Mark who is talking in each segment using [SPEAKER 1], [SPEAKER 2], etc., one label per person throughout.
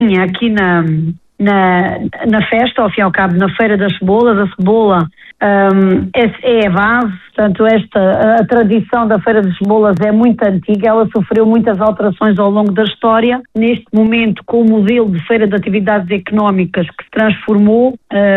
[SPEAKER 1] aqui na festa, ao fim e ao cabo, na Feira das Cebolas. A cebola é a base, portanto a tradição da Feira das Cebolas é muito antiga, ela sofreu muitas alterações ao longo da história. Neste momento, com o modelo de Feira de Atividades Económicas que se transformou,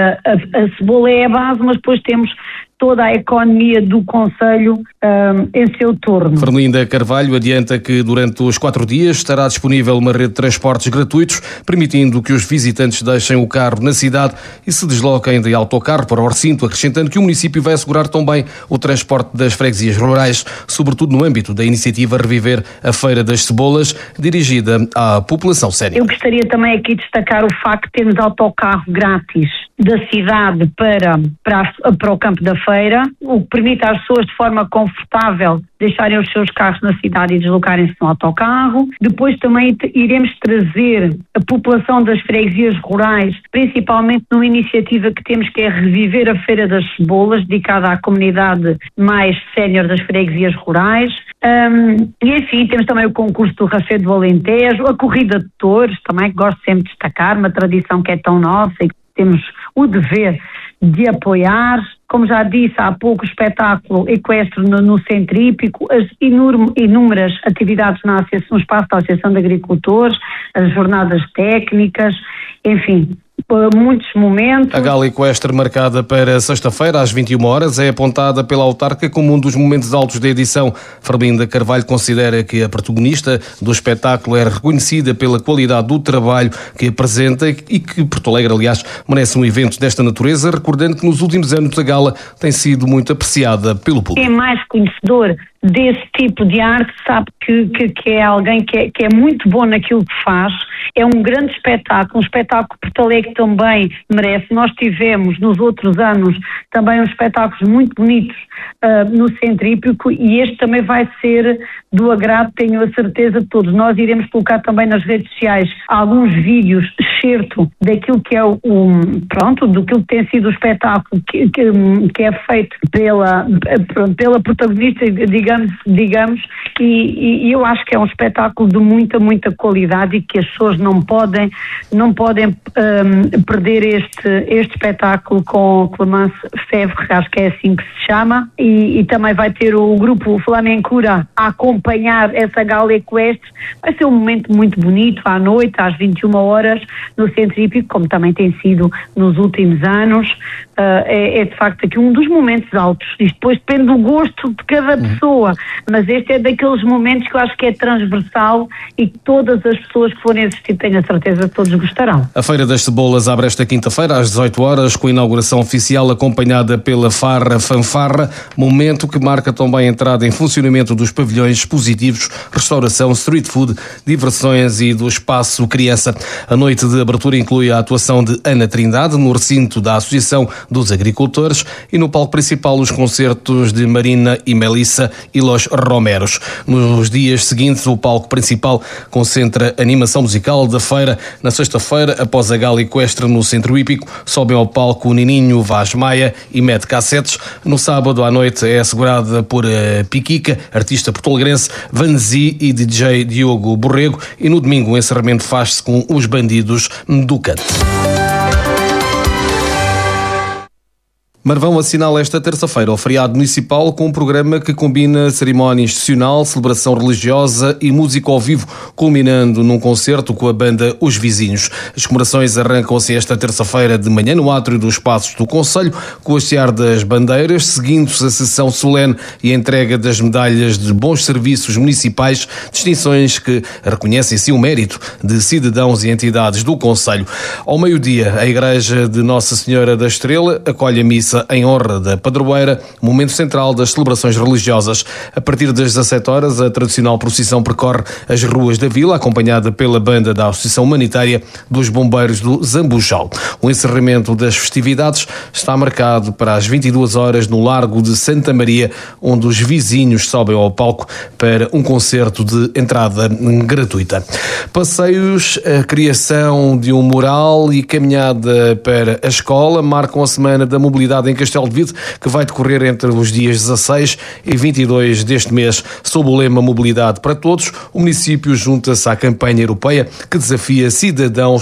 [SPEAKER 1] a cebola é a base, mas depois temos toda a economia do concelho em seu torno.
[SPEAKER 2] Fermelinda Carvalho adianta que durante os 4 dias estará disponível uma rede de transportes gratuitos, permitindo que os visitantes deixem o carro na cidade e se desloquem de autocarro para o recinto, acrescentando que o município vai assegurar também o transporte das freguesias rurais, sobretudo no âmbito da iniciativa Reviver a Feira das Cebolas, dirigida à população sénior.
[SPEAKER 1] Eu gostaria também aqui de destacar o facto de termos autocarro grátis da cidade para o campo da feira, o que permite às pessoas de forma confortável deixarem os seus carros na cidade e deslocarem-se no autocarro. Depois também iremos trazer a população das freguesias rurais, principalmente numa iniciativa que temos, que é Reviver a Feira das Cebolas, dedicada à comunidade mais sénior das freguesias rurais. E enfim, temos também o concurso do Rafé do Alentejo, a corrida de touros, também que gosto sempre de destacar, uma tradição que é tão nossa e que temos o dever de apoiar. Como já disse há pouco, o espetáculo equestre no Centro Hípico, as inúmeras atividades no espaço da Associação de Agricultores, as jornadas técnicas, enfim, muitos momentos.
[SPEAKER 2] A gala equestre marcada para sexta-feira às 21 horas é apontada pela autarca como um dos momentos altos da edição. Fermelinda Carvalho considera que a protagonista do espetáculo é reconhecida pela qualidade do trabalho que apresenta e que Porto Alegre, aliás, merece um evento desta natureza, recordando que nos últimos anos a gala tem sido muito apreciada pelo público.
[SPEAKER 1] Quem é mais conhecedor desse tipo de arte sabe que é alguém que é muito bom naquilo que faz. É um grande espetáculo, um espetáculo que Porto Alegre também merece. Nós tivemos nos outros anos também uns espetáculos muito bonitos no Centro Hípico e este também vai ser do agrado, tenho a certeza, de todos. Nós iremos colocar também nas redes sociais alguns vídeos, excerto daquilo que é do que tem sido o espetáculo que é feito pela protagonista, digamos, e eu acho que é um espetáculo de muita, muita qualidade e que as pessoas não podem perder este espetáculo com Clemence Fevre, acho que é assim que se chama, e também vai ter o grupo Flamencura a acompanhar essa gala equestre. Vai ser um momento muito bonito à noite, às 21 horas, no Centro Hípico, como também tem sido nos últimos anos. É de facto aqui um dos momentos altos. Isto depois depende do gosto de cada pessoa, mas este é daqueles momentos que eu acho que é transversal e que todas as pessoas que forem assistir, tenho a certeza que todos gostarão.
[SPEAKER 2] A Feira das Cebolas abre esta quinta-feira às 18 horas com a inauguração oficial acompanhada pela Farra Fanfarra, momento que marca também a entrada em funcionamento dos pavilhões expositivos, restauração, street food, diversões e do espaço criança. A noite de abertura inclui a atuação de Ana Trindade no recinto da Associação dos Agricultores e no palco principal os concertos de Marina e Melissa e Los Romeros. Nos dias seguintes, o palco principal concentra a animação musical da feira. Na sexta-feira, após a gala equestre no Centro Hípico, sobem ao palco o Nininho Vaz Maia e Med Cassetes. No sábado à noite é assegurada por Piquica, artista porto-alegrense, Vanzi e DJ Diogo Borrego, e no domingo o encerramento faz-se com os Bandidos do Canto. Marvão assinala esta terça-feira o feriado municipal com um programa que combina cerimónia institucional, celebração religiosa e música ao vivo, culminando num concerto com a banda Os Vizinhos. As comemorações arrancam-se esta terça-feira de manhã no átrio dos Passos do Concelho, com o hastear das bandeiras, seguindo-se a sessão solene e a entrega das medalhas de bons serviços municipais, distinções que reconhecem sim o mérito de cidadãos e entidades do Concelho. Ao meio-dia, a Igreja de Nossa Senhora da Estrela acolhe a missa em honra da padroeira, momento central das celebrações religiosas. A partir das 17 horas, a tradicional procissão percorre as ruas da vila, acompanhada pela banda da Associação Humanitária dos Bombeiros do Zambujal. O encerramento das festividades está marcado para as 22 horas no Largo de Santa Maria, onde os vizinhos sobem ao palco para um concerto de entrada gratuita. Passeios, a criação de um mural e caminhada para a escola marcam a Semana da Mobilidade em Castelo de Vide, que vai decorrer entre os dias 16 e 22 deste mês. Sob o lema Mobilidade para Todos, o município junta-se à campanha europeia que desafia cidadãos